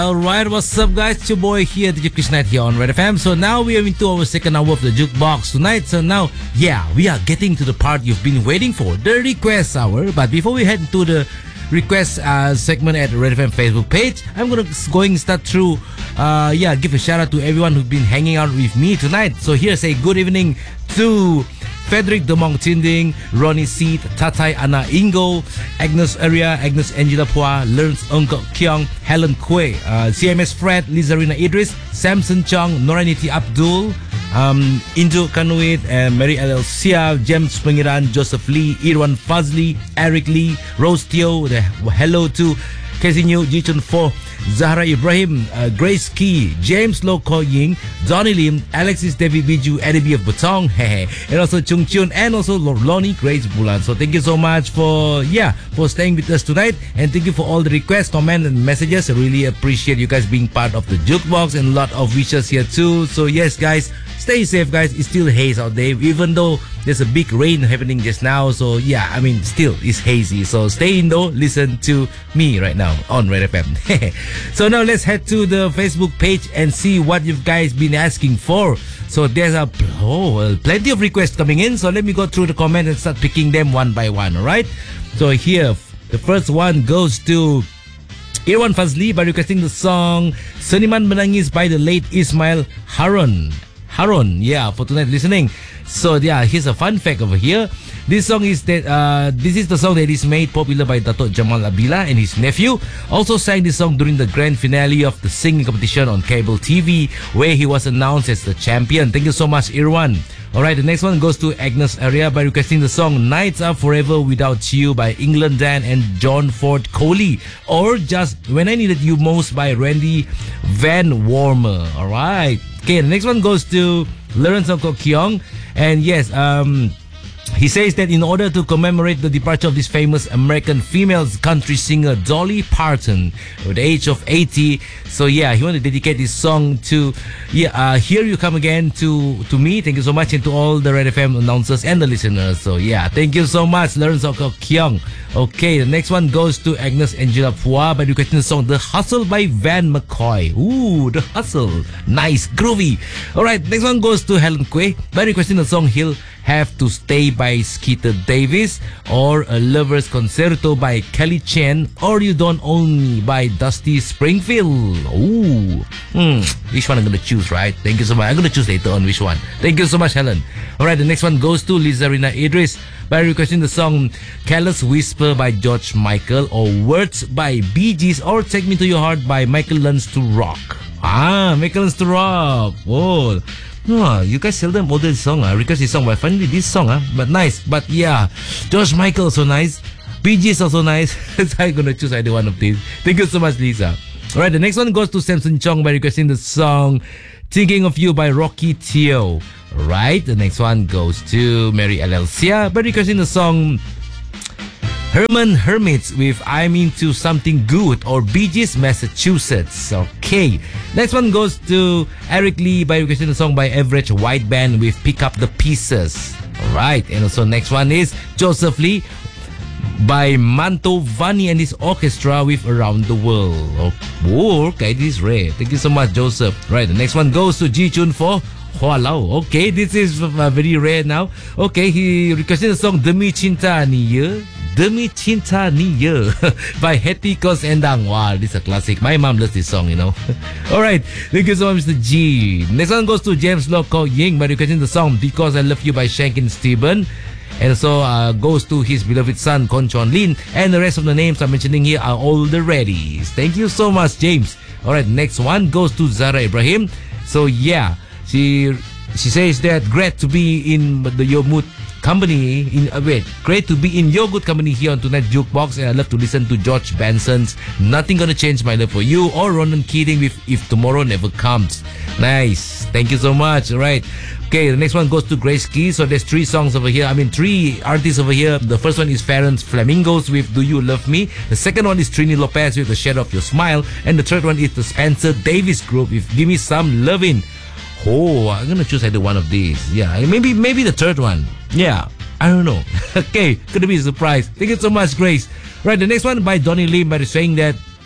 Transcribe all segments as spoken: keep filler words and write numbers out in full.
Alright, what's up guys? It's your boy here, D J Chris Knight here on Red F M. So now we are into our second hour of the Jukebox tonight. So now, yeah, we are getting to the part you've been waiting for, the request hour. But before we head into the request uh, segment at Red F M Facebook page, I'm gonna going start through, uh, yeah, give a shout out to everyone who's been hanging out with me tonight. So here's a good evening to Frederick Domong Tinding, Ronnie Seed, Tatai Ana Ingo, Agnes Aria, Agnes Angela Pua, Lawrence Ongkok Kyong, Helen Kwe, uh, C M S Fred, Lizarina Idris, Samson Chong, Noraniti Abdul, um, Indo Kanuit, and Mary L. Sia, James Pengiran, Joseph Lee, Irwan Fazli, Eric Lee, Rose Teo, the hello to Kesinyo, Jichun Fo, Zahra Ibrahim, uh, Grace Key, James Lo Ko Ying, Johnny Lim, Alexis David Biju, Eddie B of Batong, and also Chung Chun, and also Lonnie Grace Bulan. So thank you so much for, yeah, for staying with us tonight, and thank you for all the requests, comments, and messages. I really appreciate you guys being part of the Jukebox, and a lot of wishes here too. So yes, guys, stay safe, guys. It's still haze out there, even though there's a big rain happening just now. So yeah, I mean, still it's hazy. So stay in though. Listen to me right now on Red F M. So now let's head to the Facebook page and see what you guys been asking for. So there's a oh, well, plenty of requests coming in. So let me go through the comments and start picking them one by one. All right. So here, the first one goes to Irwan Fazli by requesting the song Seniman Menangis by the late Ismail Harun. Harun, yeah, for tonight listening. So yeah, here's a fun fact over here. This song is that uh, this is the song that is made popular by Datuk Jamal Abila and his nephew. Also sang this song during the grand finale of the singing competition on cable T V, where he was announced as the champion. Thank you so much, Irwan. Alright, the next one goes to Agnes Aria by requesting the song Nights Are Forever Without You by England Dan and John Ford Coley, or just When I Needed You Most by Randy Van Warmer. Alright. Okay, the next one goes to Lawrence Ongkok Kyong, and yes, um, he says that in order to commemorate the departure of this famous American female country singer Dolly Parton at the age of eighty, so yeah, he wanted to dedicate this song to, yeah, uh, Here You Come Again to to me. Thank you so much, and to all the Red F M announcers and the listeners. So yeah, thank you so much, Lawrence Ongkok Kyong. Okay, the next one goes to Agnes Angela Pua by requesting the song The Hustle by Van McCoy. Ooh, The Hustle. Nice, groovy. Alright, next one goes to Helen Kwe by requesting the song He'll Have to Stay by Skeeter Davis, or A Lover's Concerto by Kelly Chen, or You Don't Own Me by Dusty Springfield. Ooh, hmm, which one I'm gonna choose, right? Thank you so much. I'm gonna choose later on which one. Thank you so much, Helen. Alright, the next one goes to Lizarina Idris by requesting the song Careless Whisper by George Michael, or Words by Bee Gees, or Take Me to Your Heart by Michael Learns to Rock. Ah, Michael Learns to Rock. Oh, oh, you guys seldom order this song, uh, request this song, but finally this song, uh, but nice. But yeah, George Michael so nice, Bee Gees also nice. So I'm gonna choose either one of these. Thank you so much, Lisa. Alright, the next one goes to Samson Chong by requesting the song Thinking of You by Rocky Teo. Right, the next one goes to Mary L. Sia by requesting the song Herman Hermits with I'm Into Something Good, or Bee Gees Massachusetts. Okay, next one goes to Eric Lee by requesting the song by Average White Band with Pick Up the Pieces. Alright, and also next one is Joseph Lee by Manto Vani and his orchestra with Around the World. Oh, okay, this is rare. Thank you so much, Joseph. Right, the next one goes to Ji Chun for Hualau. Okay, this is uh, very rare now. Okay, he requested the song Demi Cinta Niya, Demi Cinta Niya by Hetty Kos Endang. Wow, this is a classic. My mom loves this song, you know. Alright, thank you so much, Mister G. Next one goes to James Lo Ko Ying by requesting the song Because I Love You by Shankin Steven. And so uh, goes to his beloved son, Kon Chon Lin. And the rest of the names I'm mentioning here are all the readies. Thank you so much, James. Alright, next one goes to Zara Ibrahim. So yeah, she she says that great to be in the Your Mood company. In uh, wait, great to be in your good company here on tonight's Jukebox. And I love to listen to George Benson's Nothing Gonna Change My Love for You, or Ronan Keating with If Tomorrow Never Comes. Nice. Thank you so much. Alright. Okay, the next one goes to Grace Key. So there's three songs over here. I mean, three artists over here. The first one is Farron's Flamingos with Do You Love Me. The second one is Trini Lopez with The Shadow of Your Smile. And the third one is the Spencer Davis Group with Give Me Some Lovin'. Oh, I'm gonna choose either one of these. Yeah, maybe maybe the third one. Yeah, I don't know. Okay, gonna be a surprise. Thank you so much, Grace. Right, the next one by Donnie Lim by saying that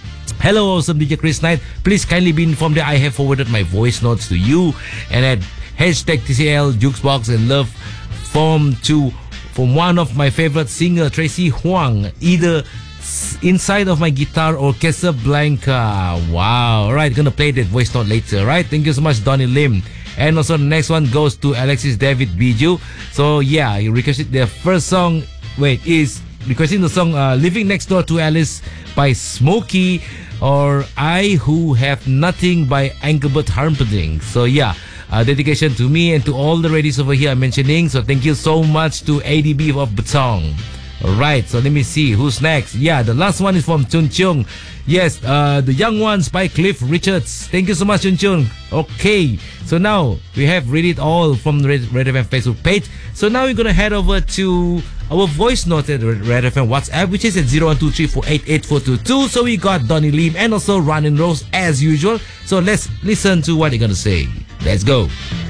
hello, awesome D J Chris Knight. Please kindly be informed that I have forwarded my voice notes to you and at hashtag T C L Jukebox and love form to from one of my favorite singer Tracy Huang, either inside of my guitar or Casablanca. Wow. Alright, gonna play that voice note later. Right, thank you so much, Donnie Lim. And also the next one goes to Alexis David Biju. So yeah, he requested the first song. Wait, is requesting the song uh, Living Next Door to Alice by Smokey, or I Who Have Nothing by Engelbert Humperdinck. So yeah, uh, dedication to me and to all the ladies over here I'm mentioning. So thank you so much to A D B of Batong. Alright, so let me see who's next. Yeah, the last one is from Chun Chung. Yes, uh, The Young Ones by Cliff Richards. Thank you so much, Chun Chung. Okay, so now we have read it all from the Red, Red F M Facebook page. So now we're going to head over to our voice note at Red F M WhatsApp, which is at zero one two three four eight eight four two two. So we got Donnie Lim and also Ron and Rose as usual. So let's listen to what they're going to say. Let's go.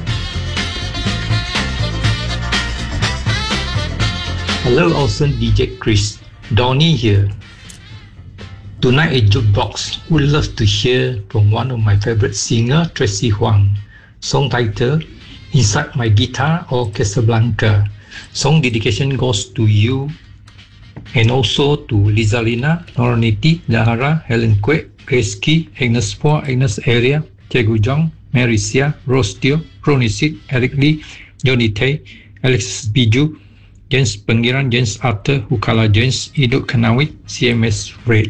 Hello, awesome D J Chris. Donnie here. Tonight at Jukebox, would love to hear from one of my favorite singer, Tracy Huang. Song title, Inside My Guitar or Casablanca. Song dedication goes to you and also to Lizalina, Noroniti, Zahara, Helen Kwek, Grace Key, Agnes Poa, Agnes Area, Tiago Jong, Mary Sia, Rose Teo, Ronnie Sid, Eric Lee, Johnny Tay, Alexis Biju, James Pengiran, James Arthur, Hukala James, Iduk Kanawit, C M S Red.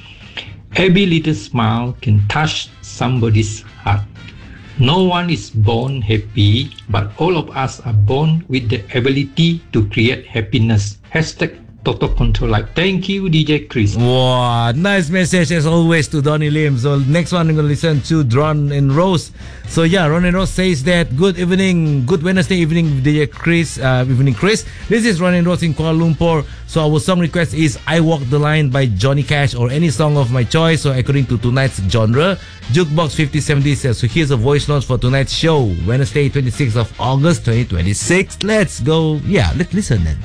Every little smile can touch somebody's heart. No one is born happy, but all of us are born with the ability to create happiness. Hashtag Total Control Life. Thank you, D J Chris. Wow, nice message as always to Donnie Lim. So next one I'm going to listen to Ron and Rose. So yeah, Ron and Rose says that good evening, good Wednesday evening, D J Chris, uh, evening Chris. This is Ron and Rose in Kuala Lumpur. So our song request is I Walk the Line by Johnny Cash or any song of my choice. So according to tonight's genre, Jukebox fifty seventy says, so here's a voice note for tonight's show, Wednesday twenty-sixth of August twenty twenty-six. Let's go. Yeah, let's listen then.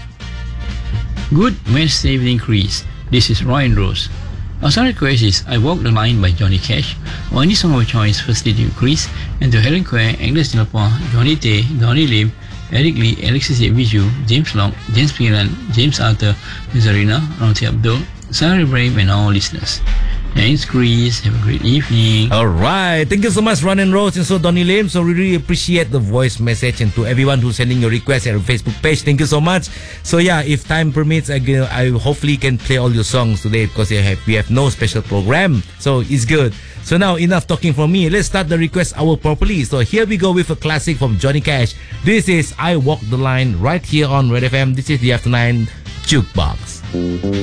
Good Wednesday evening, Chris. This is Ryan Rose. Our song request is I Walk the Line by Johnny Cash, or any song of your choice, firstly to Chris, and to Helen Kwek, Agnes Dilapa, Johnny Tay, Donnie Lim, Eric Lee, Alexis Biju, James Long, James Piran, James Arthur, Zarina, Ramti Abdul, Sarah Ibrahim, and all listeners. Thanks, Chris. Have a great evening. All right. Thank you so much, Ron and Rose, and so Donnie Lim. So we really appreciate the voice message, and to everyone who's sending your requests at our Facebook page, thank you so much. So yeah, if time permits, I, I hopefully can play all your songs today because we have, we have no special program. So it's good. So now, enough talking from me. Let's start the request hour properly. So here we go with a classic from Johnny Cash. This is I Walk the Line right here on Red F M. This is the After Nine Jukebox.